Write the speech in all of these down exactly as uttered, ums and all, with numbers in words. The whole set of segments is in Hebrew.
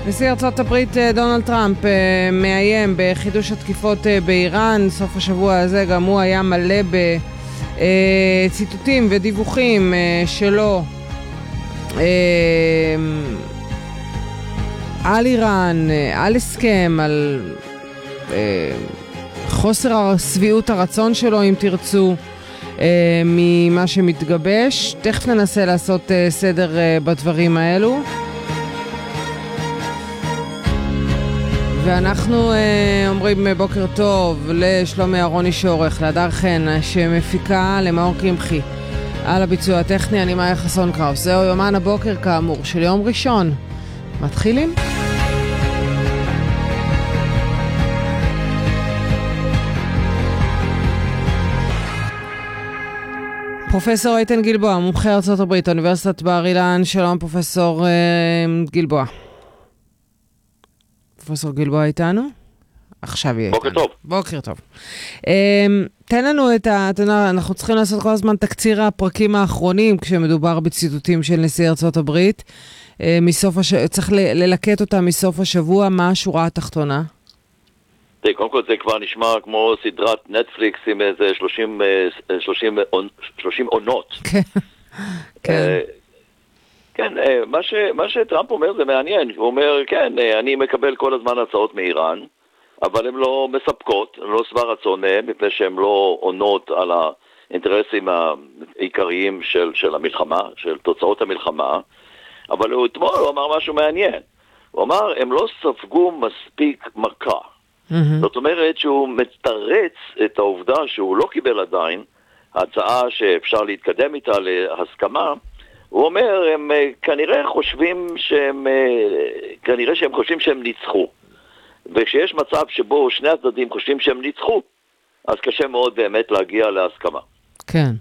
נשיא ארצות הברית דונלד טראמפ מאיים בחידוש התקיפות באיראן. סוף השבוע הזה גם הוא היה מלא בציטוטים ודיווחים שלו על איראן, על הסכם, על חוסר סביעות הרצון שלו, אם תרצו, ממה שמתגבש. תכף ננסה לעשות סדר בדברים האלו. ואנחנו אה, אומרים בוקר טוב לשלומי אהרוני שעורך, להדר חן שמפיקה, למאור קמחי על הביצוע הטכני. אני מאיה חסון קראוס. זהו יומן הבוקר כאמור של יום ראשון. מתחילים? פרופסור איתן גלבוע, מומחה ארצות הברית, אוניברסיטת בר אילן. שלום פרופסור אה, גלבוע. פרופסור גלבוע איתנו? עכשיו יהיה בוקר איתנו. טוב. בוקר טוב. תן לנו את ה... אנחנו צריכים לעשות כל הזמן תקציר הפרקים האחרונים, כשמדובר בציטוטים של נשיא ארצות הברית. מסוף הש... צריך ללקט אותה מסוף השבוע. מה השורה התחתונה? קודם כל זה כבר נשמע כמו סדרת נטפליקס עם איזה שלושים, שלושים, שלושים עונות. כן. כן. כן, מה, ש, מה שטראמפ אומר זה מעניין. הוא אומר, כן, אני מקבל כל הזמן הצעות מאיראן, אבל הן לא מספקות, הן לא שבע רצון מהם, מפני שהן לא עונות על האינטרסים העיקריים של, של המלחמה, של תוצאות המלחמה. אבל הוא אתמול הוא אמר משהו מעניין. הוא אמר, הם לא ספגו מספיק מכה. Mm-hmm. זאת אומרת שהוא מתרץ את העובדה שהוא לא קיבל עדיין הצעה שאפשר להתקדם איתה להסכמה. הוא אומר, הם כנראה חושבים שהם, כנראה שהם חושבים שהם ניצחו. וכשיש מצב שבו שני הצדדים חושבים שהם ניצחו, אז קשה מאוד באמת להגיע להסכמה. כן.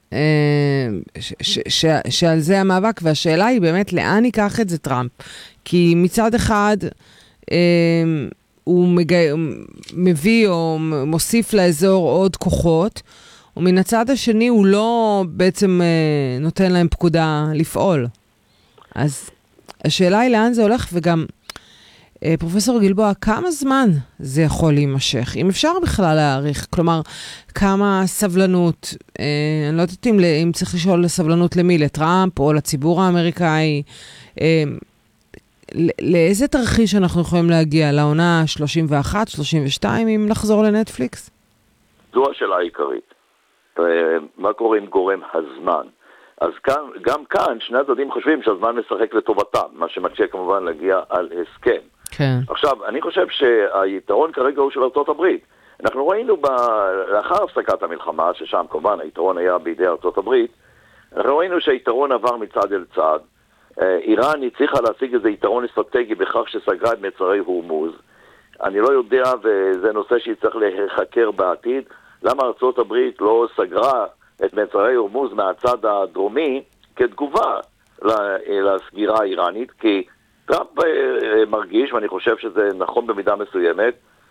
שעל זה המאבק, והשאלה היא באמת לאן ייקח את זה טראמפ. כי מצד אחד הוא מביא או מוסיף לאזור עוד כוחות, ומן הצד השני הוא לא בעצם אה, נותן להם פקודה לפעול. אז השאלה היא לאן זה הולך, וגם אה, פרופסור גלבוע, כמה זמן זה יכול להימשך? אם אפשר בכלל להעריך, כלומר, כמה סבלנות, אה, אני לא יודעת אם, אם צריך לשאול לסבלנות למי, לטראמפ או לציבור האמריקאי, אה, לאיזה תרחיש אנחנו יכולים להגיע? לעונה שלושים ואחת, שלושים ושתיים, אם נחזור לנטפליקס? זו השאלה העיקרית. מה קורה עם גורם הזמן? אז כאן, גם כאן שני הצדדים חושבים שהזמן משחק לטובתם, מה שמקשה כמובן להגיע על הסכם. כן. עכשיו, אני חושב שהיתרון כרגע הוא של ארצות הברית. אנחנו ראינו ב... לאחר הפסקת המלחמה, ששם כמובן היתרון היה בידי ארצות הברית, אנחנו ראינו שהיתרון עבר מצד אל צד. איראן הצליחה להשיג איזה יתרון אסטרטגי בכך שסגרה את מצרי הורמוז. אני לא יודע, וזה נושא שיצטרך להיחקר בעתיד, למה ארצות הברית לא סגרה את מצרי הורמוז מהצד הדרומי כתגובה לסגירה האיראנית, כי טראמפ מרגיש, ואני חושב שזה נכון במידה מסוימת,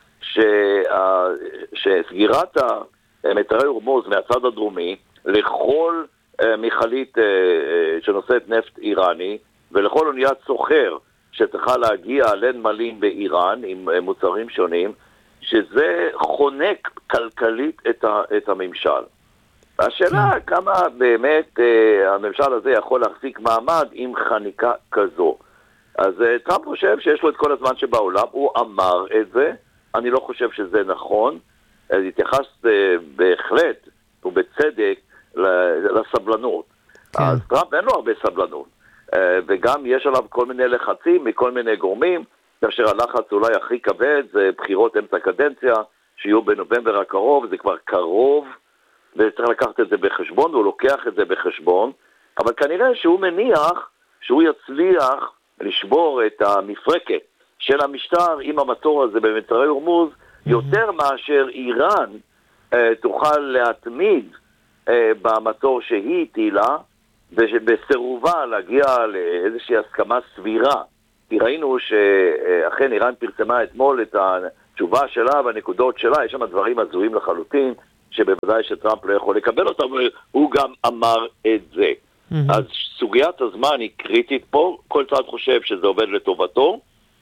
שסגירת מצרי הורמוז מהצד הדרומי לכל מכלית שנושאת נפט איראני ולכל אוניית סוחר שצריכה להגיע לנמלים באיראן עם מוצרים שונים, שזה חונק כלכלית את, ה, את הממשל. השאלה כמה באמת אה, הממשל הזה יכול להחזיק מעמד עם חניקה כזו. אז אה, טראמפ חושב שיש לו את כל הזמן שבעולם, הוא אמר את זה, אני לא חושב שזה נכון, אז התייחס אה, בהחלט ובצדק לסבלנות. כן. אז טראמפ אין לו הרבה סבלנות, אה, וגם יש עליו כל מיני לחצים מכל מיני גורמים, כאשר הלחץ אולי הכי כבד זה בחירות אמצע קדנציה, שיהיו בנובמבר הקרוב, זה כבר קרוב, וצריך לקחת את זה בחשבון, הוא לוקח את זה בחשבון, אבל כנראה שהוא מניח שהוא יצליח לשבור את המפרקת של המשטר עם המטור הזה במצרי הורמוז, יותר מאשר איראן אה, תוכל להתמיד אה, במטור שהיא הטילה, ובסירובה להגיע לאיזושהי הסכמה סבירה. כי ראינו שאכן איראן פרסמה אתמול את התשובה שלה והנקודות שלה, יש שם דברים הזויים לחלוטין, שבוודאי שטראמפ לא יכול לקבל אותם, הוא גם אמר את זה. Mm-hmm. אז סוגיית הזמן היא קריטית פה, כל צד חושב שזה עובד לטובתו,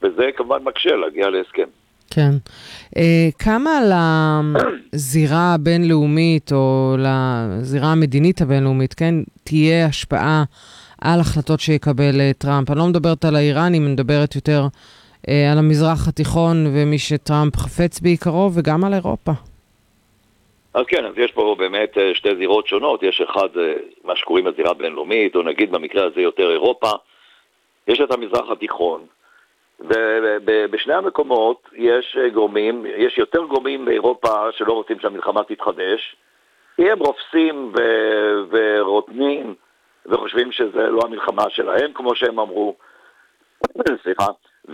וזה כמובן מקשה להגיע להסכם. כן. כמה לזירה הבינלאומית, או לזירה המדינית הבינלאומית, כן, תהיה השפעה על החלטות שיקבל טראמפ? אני לא מדברת על האיראנים, אני מדברת יותר על המזרח התיכון ומי שטראמפ חפץ בעיקרו, וגם על אירופה. אז כן, אז יש פה באמת שתי זירות שונות. יש אחד, מה שקוראים הזירה הבינלאומית, או נגיד במקרה הזה יותר אירופה. יש את המזרח התיכון. ובשני המקומות יש גורמים, יש יותר גורמים באירופה שלא רוצים שהמלחמה תתחדש, כי הם רופסים ו- ורוטנים וחושבים שזה לא המלחמה שלהם, כמו שהם אמרו. סליחה.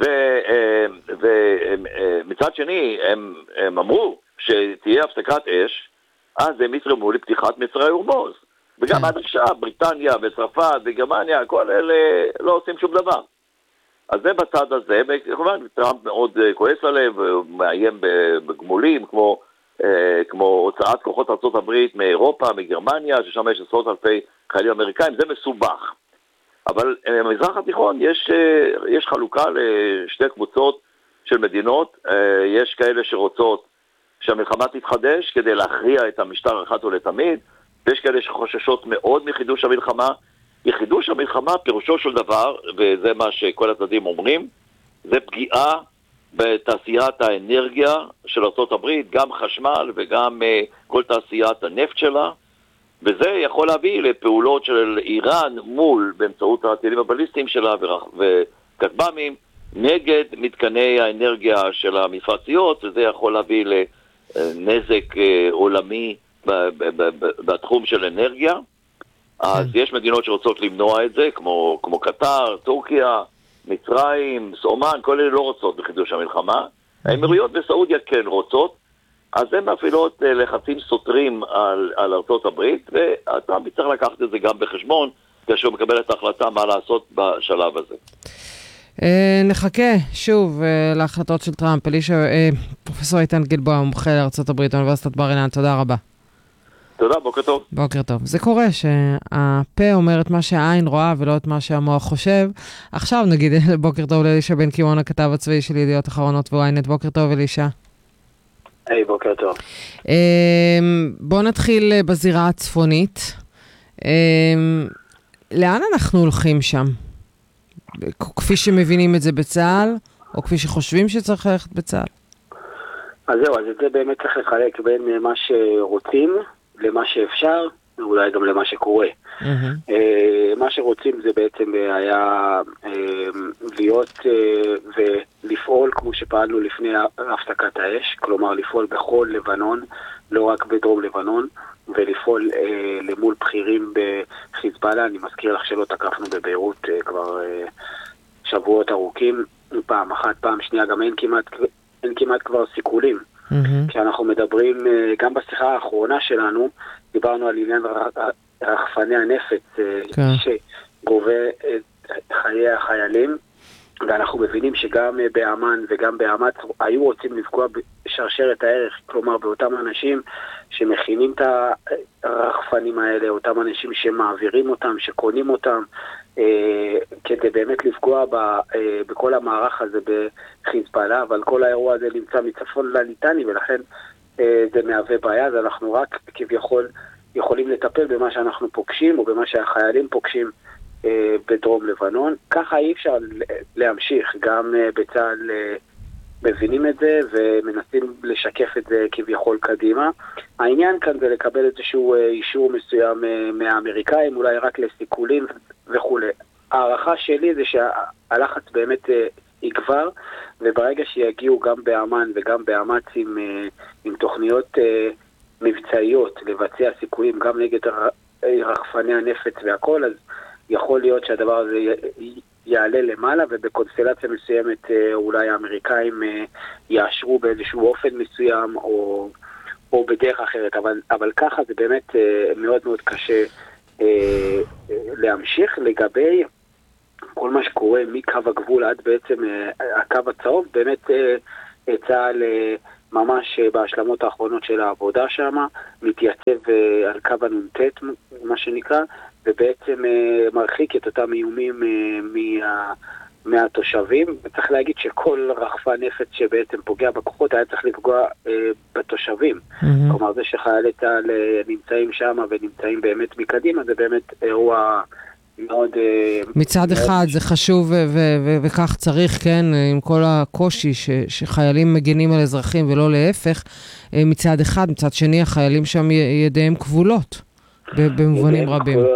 ומצד שני, הם, הם אמרו שתהיה הפסקת אש, אז הם יתרמו לפתיחת מצרי הורמוז. וגם עד עכשיו, בריטניה וצרפת וגרמניה, כל אלה לא עושים שום דבר. אז זה בצד הזה, וכמובן טראמפ מאוד כועס עליהם, ומאיים בגמולים, כמו, כמו הוצאת כוחות ארצות הברית מאירופה, מגרמניה, ששם יש עשרות אלפי חיילים אמריקאים, זה מסובך. אבל במזרח התיכון יש, יש חלוקה לשתי קבוצות של מדינות. יש כאלה שרוצות שהמלחמה תתחדש כדי להכריע את המשטר אחת ולתמיד, ויש כאלה שחוששות מאוד מחידוש המלחמה. חידוש המלחמה פירושו של דבר, וזה מה שכל הצדדים אומרים, זה פגיעה בתעשיית האנרגיה של ארצות הברית, גם חשמל וגם uh, כל תעשיית הנפט שלה, וזה יכול להביא לפעולות של איראן מול, באמצעות הטילים הבליסטיים שלה וכטב"מים, נגד מתקני האנרגיה של המפרציות, וזה יכול להביא לנזק uh, עולמי בתחום של אנרגיה. אז יש מדינות שרוצות למנוע את זה, כמו, כמו קטר, טורקיה, מצרים, סעומן, כל אלה לא רוצות בחידוש המלחמה. האמירויות וסעודיה כן רוצות, אז הן מפעילות לחצים סותרים על, על ארצות הברית, וטראמפ צריך לקחת את זה גם בחשבון, כשהוא מקבל את ההחלטה מה לעשות בשלב הזה. נחכה שוב להחלטות של טראמפ. אלישע, פרופסור איתן גלבוע, מומחה לארצות הברית, אוניברסיטת בר אילן, תודה רבה. תודה, בוקר טוב. בוקר טוב. זה קורה שהפה אומר את מה שהעין רואה ולא את מה שהמוח חושב. עכשיו נגיד בוקר טוב לאלישע בן קימון, הכתב הצבאי של ידיעות אחרונות וויינט. בוקר טוב אלישע. היי, hey, בוקר טוב. בואו נתחיל בזירה הצפונית. לאן אנחנו הולכים שם? כפי שמבינים את זה בצה"ל, או כפי שחושבים שצריך ללכת בצה"ל? אז זהו, אז את זה באמת צריך לחלק בין מה שרוצים למה שאפשר, ואולי גם למה שקורה. Mm-hmm. מה שרוצים זה בעצם היה להיות ולפעול כמו שפעלנו לפני הפסקת האש, כלומר לפעול בכל לבנון, לא רק בדרום לבנון, ולפעול למול בכירים בחיזבאללה. אני מזכיר לך שלא תקפנו בביירות כבר שבועות ארוכים, פעם אחת, פעם שנייה, גם אין כמעט, אין כמעט כבר סיכולים. Mm-hmm. כשאנחנו מדברים, גם בשיחה האחרונה שלנו, דיברנו על עניין רחפני הנפץ, okay. שגובה את חיי החיילים, ואנחנו מבינים שגם באמן וגם באמץ היו רוצים לפגוע בשרשרת הערך, כלומר באותם אנשים שמכינים את הרחפנים האלה, אותם אנשים שמעבירים אותם, שקונים אותם, אה, כדי באמת לפגוע ב, אה, בכל המערך הזה בחיזבאללה, אבל כל האירוע הזה נמצא מצפון לליטני, ולכן אה, זה מהווה בעיה. אז אנחנו רק כביכול יכולים לטפל במה שאנחנו פוגשים, או במה שהחיילים פוגשים אה, בדרום לבנון. ככה אי אפשר להמשיך, גם אה, בצה"ל אה, מבינים את זה ומנסים לשקף את זה כביכול קדימה. העניין כאן זה לקבל איזשהו אישור מסוים מהאמריקאים, אולי רק לסיכולים וכו'. הערכה שלי זה שהלחץ באמת יגבר, וברגע שיגיעו גם באמן וגם באמץ עם, עם תוכניות מבצעיות לבצע סיכולים גם נגד רחפני הנפץ והכל, אז יכול להיות שהדבר הזה יעלה למעלה, ובקונסטלציה מסוימת אולי האמריקאים יאשרו באיזשהו אופן מסוים או, או בדרך אחרת, אבל, אבל ככה זה באמת מאוד מאוד קשה להמשיך. לגבי כל מה שקורה מקו הגבול עד בעצם הקו הצהוב, באמת צה"ל ממש בהשלמות האחרונות של העבודה שם מתייצב על קו הנונטט, מה שנקרא, ובעצם מרחיק את אותם איומים מה, מהתושבים, וצריך להגיד שכל רחפן נפץ שבעצם פוגע בכוחות היה צריך לפגוע אה, בתושבים. Mm-hmm. כלומר, זה שחיילי צה"ל נמצאים שם ונמצאים באמת מקדימה, זה באמת אירוע מאוד... אה, מצד מאוד אחד ש... זה חשוב ו- ו- ו- וכך צריך, כן, עם כל הקושי ש- שחיילים מגנים על אזרחים ולא להפך, מצד אחד, מצד שני החיילים שם ידיהם כבולות במובנים רבים.